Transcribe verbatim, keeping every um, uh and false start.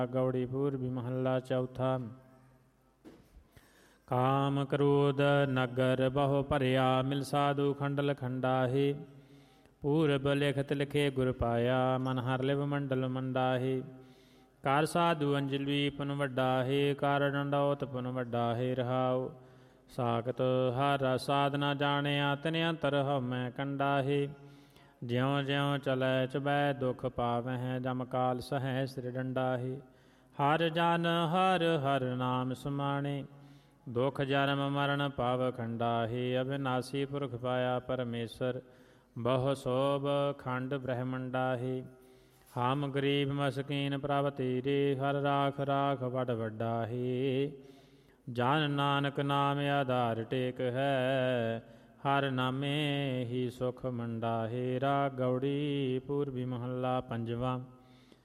ਗੌੜੀ ਪੂਰਬੀ ਮਹੱਲਾ ਚੌਥਾ। ਕਾਮ ਕ੍ਰੋਧ ਨਗਰ ਬਹੁ ਭਰਿਆ, ਮਿਲ ਸਾਧੂ ਖੰਡਲ ਖੰਡਾਹੀ। ਪੂਰਬ ਲਿਖਤ ਲਿਖੇ ਗੁਰ ਪਾਇਆ, ਮਨ ਹਰ ਲਿਵ ਮੰਡਲ ਮੰਡਾਹੀ। ਕਰ ਸਾਧੂ ਅੰਜਲੀ ਪੁਨ ਵੱਡਾਹੀ, ਕਰ ਡੰਡੌਤ ਪੁਨ ਵੱਡਾਹੀ। ਰਹਾਉ ਸਾਖਤ ਹਰ ਸਾਧਨਾ ਜਾਣਿਆ, ਤਿਨ ਅੰਤਰ ਹਉਮੈ ਕੰਡਾਹੀ। ਜਿਉ ਜਿਉ ਚਲੈ ਚੁਬੈ ਦੁਖ ਪਾਵਹਿ, ਜਮ ਕਾਲ ਸਹੈ ਸਿਰ ਡੰਡਾਹੀ। ਹਰ ਜਨ ਹਰ ਹਰ ਨਾਮ ਸਮਾਣੇ, ਦੁਖ ਜਨਮ ਮਰਨ ਪਾਵ ਖੰਡਾਹੀ। ਅਬਿਨਾਸੀ ਪੁਰਖ ਪਾਇਆ ਪਰਮੇਸ਼ਰ, ਬਹੁ ਸੋਭ ਖੰਡ ਬ੍ਰਹਮੰਡਾਹੀ। ਹਮ ਗਰੀਬ ਮਸਕੀਨ ਪ੍ਰਭ ਤੀਰੇ, ਹਰ ਰਾਖ ਰਾਖ ਵਡ ਵੱਡਾਹੀ। ਜਨ ਨਾਨਕ ਨਾਮ ਆਧਾਰ ਟੇਕ ਹੈ, ਹਰ ਨਾਮੇ ਹੀ ਸੁਖ ਮੰਡਾਹੀ। ਰਾਗ ਗੌੜੀ ਪੂਰਬੀ ਮਹੱਲਾ ਪੰਜਵਾਂ।